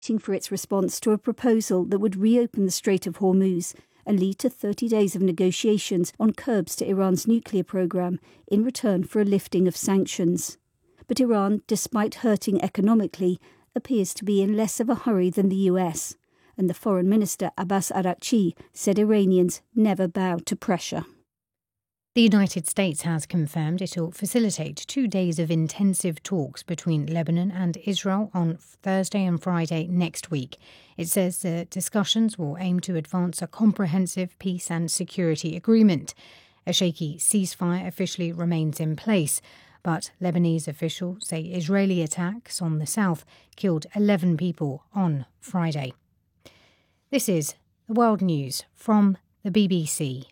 for its response to a proposal that would reopen the Strait of Hormuz and lead to 30 days of negotiations on curbs to Iran's nuclear program in return for a lifting of sanctions. But Iran, despite hurting economically, appears to be in less of a hurry than the US, and the Foreign Minister Abbas Araghchi said Iranians never bow to pressure. The United States has confirmed it will facilitate 2 days of intensive talks between Lebanon and Israel on Thursday and Friday next week. It says the discussions will aim to advance a comprehensive peace and security agreement. A shaky ceasefire officially remains in place, but Lebanese officials say Israeli attacks on the south killed 11 people on Friday. This is the World News from the BBC.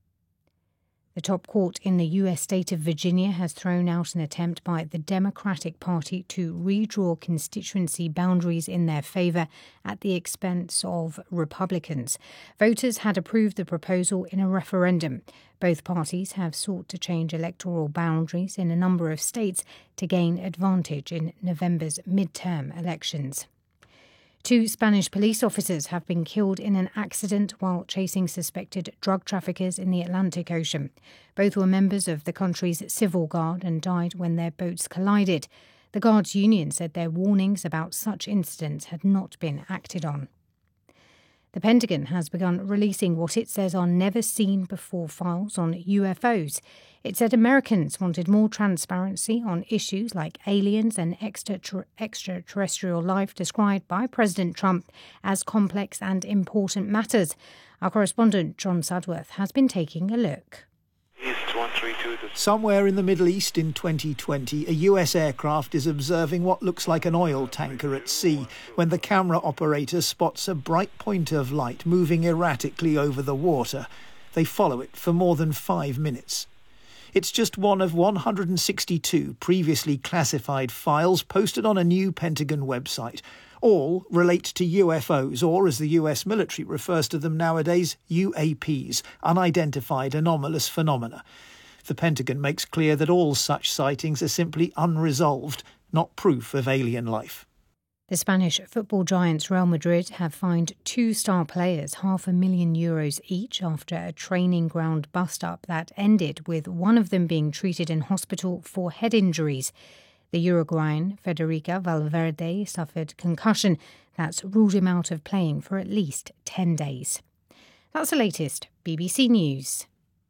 The top court in the US state of Virginia has thrown out an attempt by the Democratic Party to redraw constituency boundaries in their favour at the expense of Republicans. Voters had approved the proposal in a referendum. Both parties have sought to change electoral boundaries in a number of states to gain advantage in November's midterm elections. 2 Spanish police officers have been killed in an accident while chasing suspected drug traffickers in the Atlantic Ocean. Both were members of the country's civil guard and died when their boats collided. The Guards Union said their warnings about such incidents had not been acted on. The Pentagon has begun releasing what it says are never-seen-before files on UFOs. It said Americans wanted more transparency on issues like aliens and extraterrestrial life described by President Trump as complex and important matters. Our correspondent John Sudworth has been taking a look. Somewhere in the Middle East in 2020, a US aircraft is observing what looks like an oil tanker at sea when the camera operator spots a bright point of light moving erratically over the water. They follow it for more than 5 minutes. It's just one of 162 previously classified files posted on a new Pentagon website. All relate to UFOs, or as the US military refers to them nowadays, UAPs, unidentified anomalous phenomena. The Pentagon makes clear that all such sightings are simply unresolved, not proof of alien life. The Spanish football giants Real Madrid have fined 2 star players €500,000 each after a training ground bust-up that ended with one of them being treated in hospital for head injuries. The Uruguayan Federica Valverde suffered concussion that's ruled him out of playing for at least 10 days. That's the latest BBC News.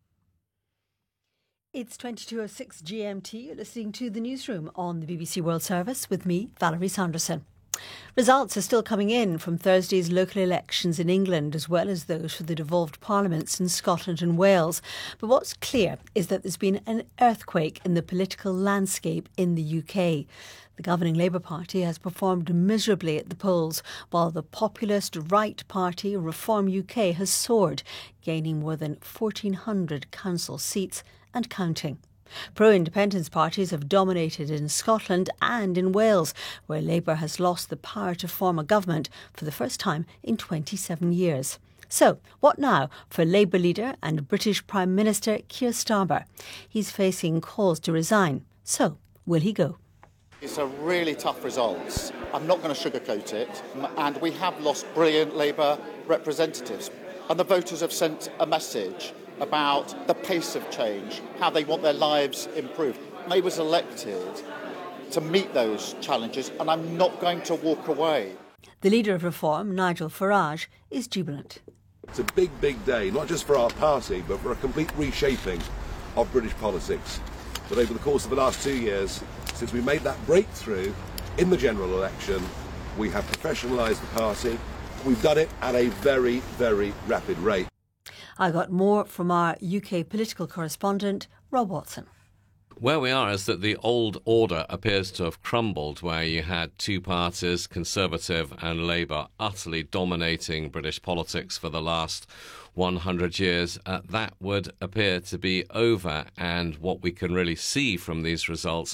It's 22:06 GMT. You're listening to the newsroom on the BBC World Service with me, Valerie Sanderson. Results are still coming in from Thursday's local elections in England, as well as those for the devolved parliaments in Scotland and Wales. But what's clear is that there's been an earthquake in the political landscape in the UK. The governing Labour Party has performed miserably at the polls, while the populist right party Reform UK has soared, gaining more than 1,400 council seats and counting. Pro-independence parties have dominated in Scotland and in Wales, where Labour has lost the power to form a government for the first time in 27 years. So, what now for Labour leader and British Prime Minister Keir Starmer? He's facing calls to resign. So, will he go? It's a really tough result. I'm not going to sugarcoat it. And we have lost brilliant Labour representatives. And the voters have sent a message about the pace of change, how they want their lives improved. Labour was elected to meet those challenges, and I'm not going to walk away. The leader of Reform, Nigel Farage, is jubilant. It's a big, big day, not just for our party, but for a complete reshaping of British politics. But over the course of the last 2 years, since we made that breakthrough in the general election, we have professionalised the party. We've done it at a very, very rapid rate. I got more from our UK political correspondent, Rob Watson. Where we are is that the old order appears to have crumbled, where you had 2 parties, Conservative and Labour, utterly dominating British politics for the last 100 years. That would appear to be over, and what we can really see from these results